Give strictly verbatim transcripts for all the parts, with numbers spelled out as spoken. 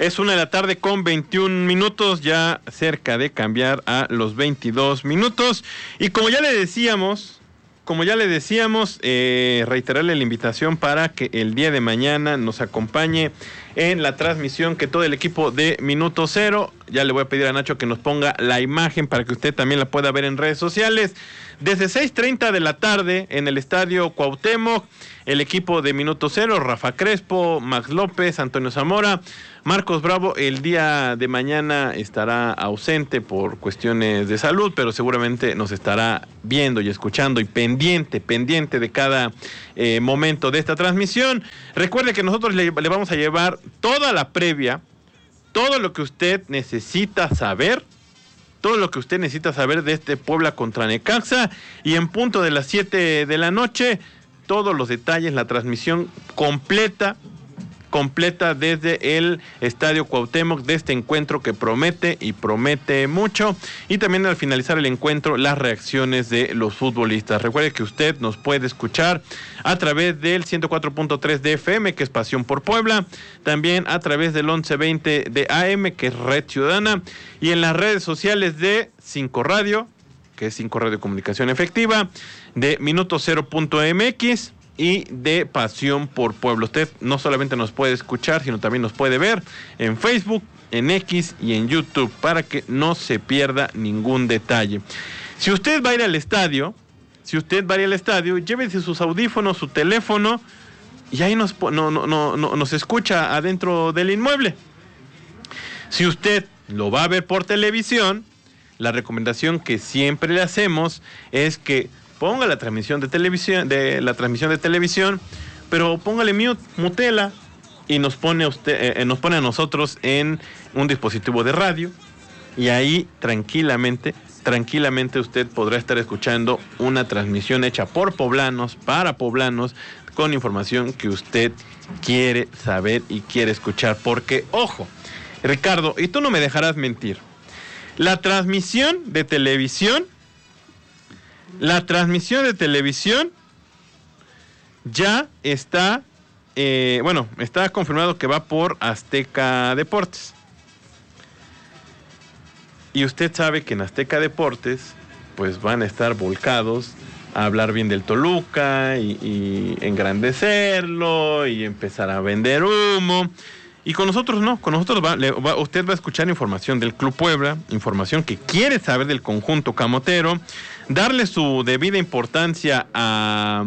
Es una de la tarde con veintiún minutos, ya cerca de cambiar a los veintidós minutos. Y como ya le decíamos, como ya le decíamos, eh, reiterarle la invitación para que el día de mañana nos acompañe en la transmisión que todo el equipo de Minuto Cero. Ya le voy a pedir a Nacho que nos ponga la imagen para que usted también la pueda ver en redes sociales. Desde seis treinta de la tarde en el Estadio Cuauhtémoc, el equipo de Minuto Cero, Rafa Crespo, Max López, Antonio Zamora, Marcos Bravo, el día de mañana estará ausente por cuestiones de salud, pero seguramente nos estará viendo y escuchando y pendiente, pendiente de cada eh, momento de esta transmisión. Recuerde que nosotros le, le vamos a llevar toda la previa, todo lo que usted necesita saber, todo lo que usted necesita saber de este Puebla contra Necaxa, y en punto de las siete de la noche, todos los detalles, la transmisión completa, completa desde el Estadio Cuauhtémoc de este encuentro que promete y promete mucho, y también al finalizar el encuentro las reacciones de los futbolistas. Recuerde que usted nos puede escuchar a través del ciento cuatro punto tres de F M, que es Pasión por Puebla, también a través del once veinte de A M, que es Red Ciudadana, y en las redes sociales de cinco Radio, que es cinco Radio Comunicación Efectiva, de Minuto Cero punto M X y de Pasión por Puebla. Usted no solamente nos puede escuchar, sino también nos puede ver en Facebook, en X y en YouTube, para que no se pierda ningún detalle. Si usted va a ir al estadio, si usted va a ir al estadio, llévese sus audífonos, su teléfono, y ahí nos, no, no, no, no, nos escucha adentro del inmueble. Si usted lo va a ver por televisión, la recomendación que siempre le hacemos es que ponga la transmisión de televisión, de la transmisión de televisión, pero póngale mute, mutela, y nos pone usted, eh, nos pone a nosotros en un dispositivo de radio, y ahí tranquilamente, tranquilamente usted podrá estar escuchando una transmisión hecha por poblanos, para poblanos, con información que usted quiere saber y quiere escuchar. Porque, ojo, Ricardo, y tú no me dejarás mentir, la transmisión de televisión, la transmisión de televisión ya está, eh, bueno, está confirmado que va por Azteca Deportes. Y usted sabe que en Azteca Deportes, pues van a estar volcados a hablar bien del Toluca y, y engrandecerlo y empezar a vender humo. Y con nosotros no, con nosotros va, le, va, usted va a escuchar información del Club Puebla, información que quiere saber del conjunto camotero, darle su debida importancia a,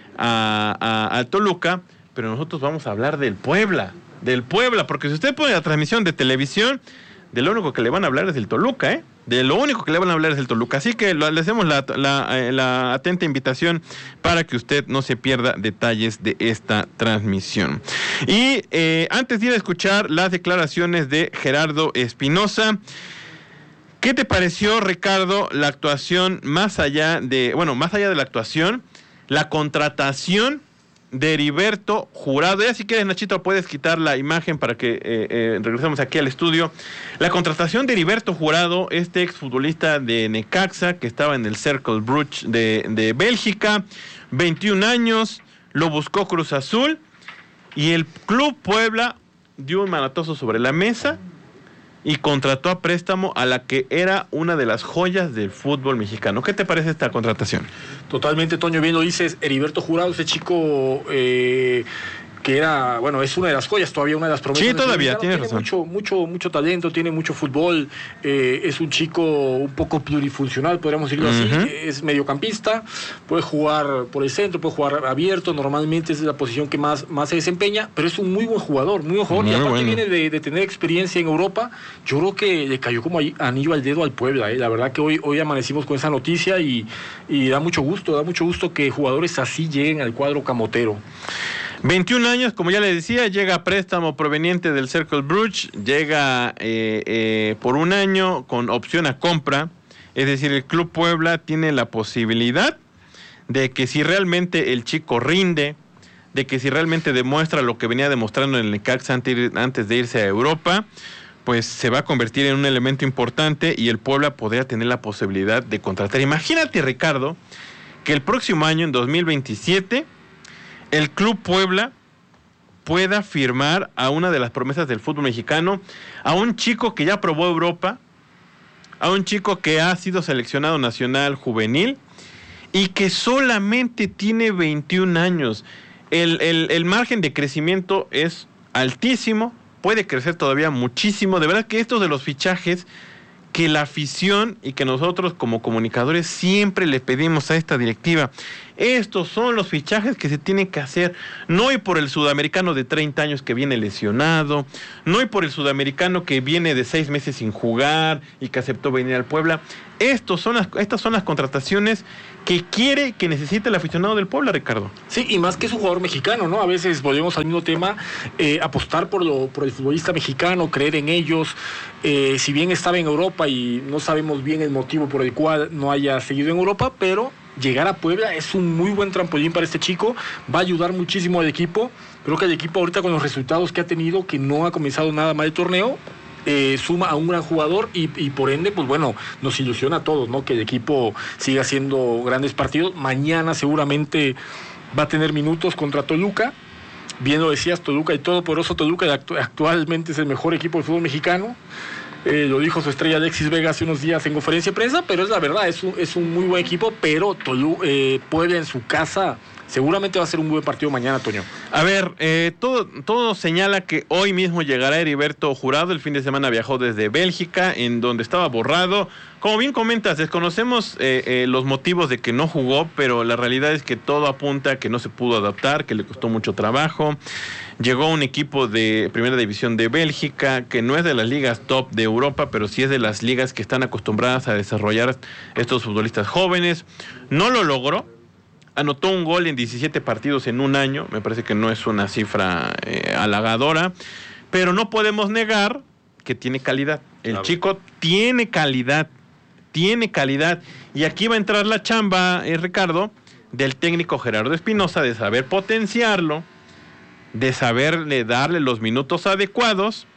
a, a, a Toluca, pero nosotros vamos a hablar del Puebla, del Puebla, porque si usted pone la transmisión de televisión, de lo único que le van a hablar es del Toluca, ¿eh? De lo único que le van a hablar es del Toluca. Así que lo, le hacemos la, la, eh, la atenta invitación para que usted no se pierda detalles de esta transmisión. Y eh, antes de ir a escuchar las declaraciones de Gerardo Espinosa, ¿qué te pareció, Ricardo, la actuación más allá de, bueno, más allá de la actuación, la contratación de Heriberto Jurado? Ya si quieres, Nachito, puedes quitar la imagen para que eh, eh, regresemos aquí al estudio. La contratación de Heriberto Jurado, este exfutbolista de Necaxa, que estaba en el Cercle Brugge de, de Bélgica, veintiún años, lo buscó Cruz Azul, y el Club Puebla dio un manotazo sobre la mesa y contrató a préstamo a la que era una de las joyas del fútbol mexicano. ¿Qué te parece esta contratación? Totalmente, Toño, bien lo dices. Heriberto Jurado, ese chico eh, que era, bueno, es una de las joyas, todavía una de las promesas. Sí, todavía, tienes tiene razón. Mucho, mucho, mucho talento, tiene mucho fútbol, eh, es un chico un poco plurifuncional, podríamos decirlo uh-huh. así, es mediocampista, puede jugar por el centro, puede jugar abierto, normalmente es la posición que más, más se desempeña, pero es un muy buen jugador, muy buen jugador, muy y aparte bueno. viene de, de tener experiencia en Europa. Yo creo que le cayó como anillo al dedo al Puebla, eh. La verdad que hoy, hoy amanecimos con esa noticia y, y da mucho gusto, da mucho gusto que jugadores así lleguen al cuadro camotero. veintiún años, como ya le decía, llega a préstamo proveniente del Cercle Brugge, llega eh, eh, por un año con opción a compra, es decir, el Club Puebla tiene la posibilidad de que si realmente el chico rinde, de que si realmente demuestra lo que venía demostrando en el Necaxa antes de irse a Europa, pues se va a convertir en un elemento importante y el Puebla podría tener la posibilidad de contratar. Imagínate, Ricardo, que el próximo año, en dos mil veintisiete, el Club Puebla pueda firmar a una de las promesas del fútbol mexicano, a un chico que ya probó Europa, a un chico que ha sido seleccionado nacional juvenil y que solamente tiene veintiún años. El, el, el margen de crecimiento es altísimo, puede crecer todavía muchísimo. De verdad que estos de los fichajes que la afición y que nosotros como comunicadores siempre le pedimos a esta directiva, estos son los fichajes que se tienen que hacer, no hay por el sudamericano de treinta años que viene lesionado, no hay por el sudamericano que viene de seis meses sin jugar y que aceptó venir al Puebla. Estos son las, estas son las contrataciones que quiere, que necesita el aficionado del Puebla, Ricardo. Sí, y más que es un jugador mexicano, ¿no? A veces volvemos al mismo tema, eh, apostar por, lo, por el futbolista mexicano, creer en ellos. Eh, si bien estaba en Europa y no sabemos bien el motivo por el cual no haya seguido en Europa, pero llegar a Puebla es un muy buen trampolín para este chico, va a ayudar muchísimo al equipo. Creo que el equipo ahorita con los resultados que ha tenido, que no ha comenzado nada mal el torneo, Eh, suma a un gran jugador y, y por ende, pues bueno, nos ilusiona a todos, ¿no? Que el equipo siga haciendo grandes partidos. Mañana seguramente va a tener minutos contra Toluca. Bien lo decías, Toluca, el todopoderoso Toluca, actu- actualmente es el mejor equipo del fútbol mexicano. Eh, lo dijo su estrella Alexis Vega hace unos días en conferencia de prensa, pero es la verdad, es un, es un muy buen equipo, pero Tolu, eh, Puebla en su casa seguramente va a ser un buen partido mañana, Toño. A ver, eh, todo, todo señala que hoy mismo llegará Heriberto Jurado. El fin de semana viajó desde Bélgica, en donde estaba borrado. Como bien comentas, desconocemos eh, eh, los motivos de que no jugó, pero la realidad es que todo apunta a que no se pudo adaptar, que le costó mucho trabajo. Llegó un equipo de primera división de Bélgica, que no es de las ligas top de Europa, pero sí es de las ligas que están acostumbradas a desarrollar estos futbolistas jóvenes. No lo logró. Anotó un gol en diecisiete partidos en un año, me parece que no es una cifra eh, halagadora, pero no podemos negar que tiene calidad. El claro. chico tiene calidad, tiene calidad. Y aquí va a entrar la chamba, eh, Ricardo, del técnico Gerardo Espinosa, de saber potenciarlo, de saberle darle los minutos adecuados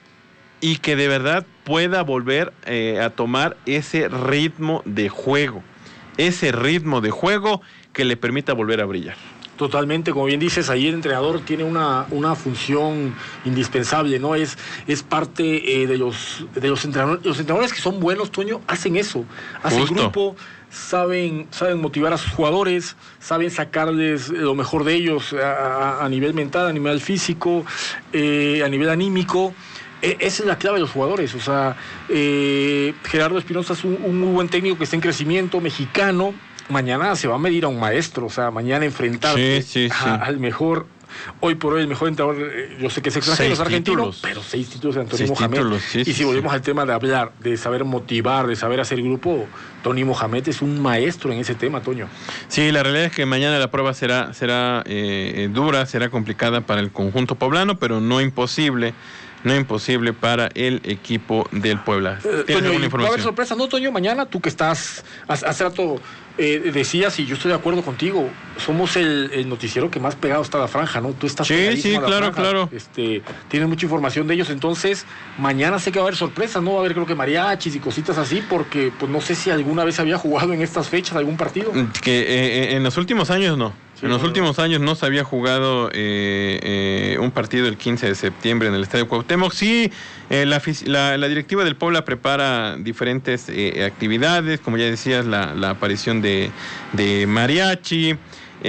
y que de verdad pueda volver eh, a tomar ese ritmo de juego, ese ritmo de juego que le permita volver a brillar. Totalmente, como bien dices, ahí el entrenador tiene una, una función indispensable, ¿no? Es, es parte eh, de los de los entrenadores, los entrenadores que son buenos, Toño, hacen eso, hacen Justo. grupo, saben, saben motivar a sus jugadores, saben sacarles lo mejor de ellos a, a, a nivel mental, a nivel físico, eh, a nivel anímico. Eh, esa es la clave de los jugadores, o sea, eh, Gerardo Espinosa es un, un muy buen técnico que está en crecimiento, mexicano. Mañana se va a medir a un maestro, o sea, mañana enfrentarse sí, sí, a, sí. al mejor, hoy por hoy el mejor entrenador, yo sé que es extranjero, es argentino, títulos. pero seis títulos de Antonio seis Mohamed. Títulos, sí, y si sí, volvemos sí. al tema de hablar, de saber motivar, de saber hacer grupo, Tony Mohamed es un maestro en ese tema, Toño. Sí, la realidad es que mañana la prueba será, será eh, dura, será complicada para el conjunto poblano, pero no imposible. No imposible para el equipo del Puebla. Eh, Toño, alguna información? ¿Va a haber sorpresa? No, Toño, mañana tú que estás, hace, hace rato eh, decías, y yo estoy de acuerdo contigo, somos el, el noticiero que más pegado está a la franja, ¿no? Tú estás sí, sí, claro, franja, claro. Este, tienes mucha información de ellos, entonces mañana sé que va a haber sorpresa, ¿no? Va a haber creo que mariachis y cositas así, porque pues no sé si alguna vez había jugado en estas fechas algún partido. Que eh, en los últimos años no. Sí, en los bueno. últimos años no se había jugado eh, eh, un partido el quince de septiembre en el Estadio Cuauhtémoc. Sí, eh, la, la, la directiva del Puebla prepara diferentes eh, actividades, como ya decías, la, la aparición de, de mariachi.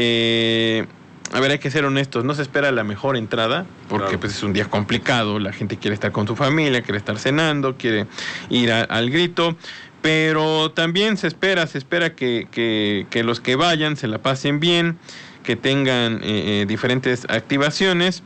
Eh, a ver, hay que ser honestos, no se espera la mejor entrada, porque claro. pues, es un día complicado, la gente quiere estar con su familia, quiere estar cenando, quiere ir a, al grito. Pero también se espera, se espera que, que, que los que vayan se la pasen bien, que tengan eh, eh, diferentes activaciones.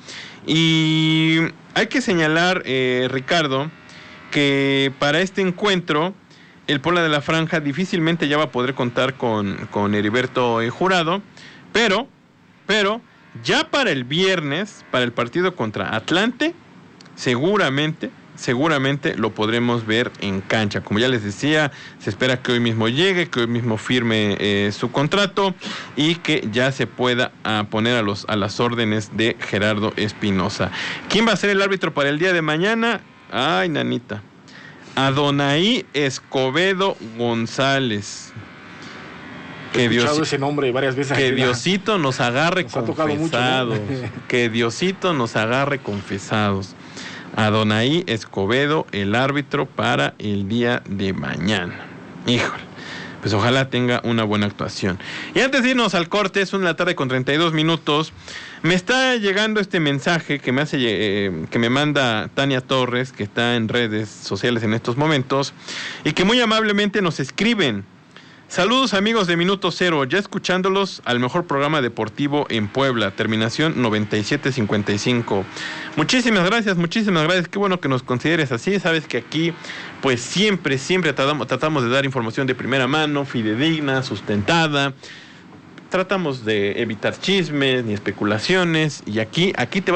Y hay que señalar, eh, Ricardo, que para este encuentro el Puebla de la Franja difícilmente ya va a poder contar con, con Heriberto eh, Jurado, pero, pero ya para el viernes, para el partido contra Atlante, seguramente... seguramente lo podremos ver en cancha. Como ya les decía, se espera que hoy mismo llegue, que hoy mismo firme eh, su contrato y que ya se pueda a poner a, los, a las órdenes de Gerardo Espinosa. ¿Quién va a ser el árbitro para el día de mañana? Ay, nanita. Adonai Escobedo González. Que He escuchado Dios, ese nombre varias veces. que aquí, Diosito nos agarre nos ha tocado mucho, confesados. ¿no? Que Diosito nos agarre confesados. Adonai Escobedo, el árbitro para el día de mañana. Híjole, pues ojalá tenga una buena actuación. Y antes de irnos al corte, es una de la tarde con treinta y dos minutos. Me está llegando este mensaje que me hace, eh, que me manda Tania Torres, que está en redes sociales en estos momentos, y que muy amablemente nos escriben. Saludos amigos de Minuto Cero, ya escuchándolos al mejor programa deportivo en Puebla, terminación noventa y siete cincuenta y cinco. Muchísimas gracias, muchísimas gracias, qué bueno que nos consideres así, sabes que aquí pues siempre, siempre tratamos, tratamos de dar información de primera mano, fidedigna, sustentada, tratamos de evitar chismes ni especulaciones y aquí, aquí te va